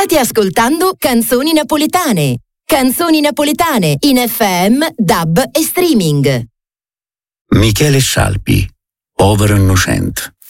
State ascoltando Canzoni Napoletane. Canzoni Napoletane in FM, DAB e streaming. Michele Scialpi, Povero Innocente.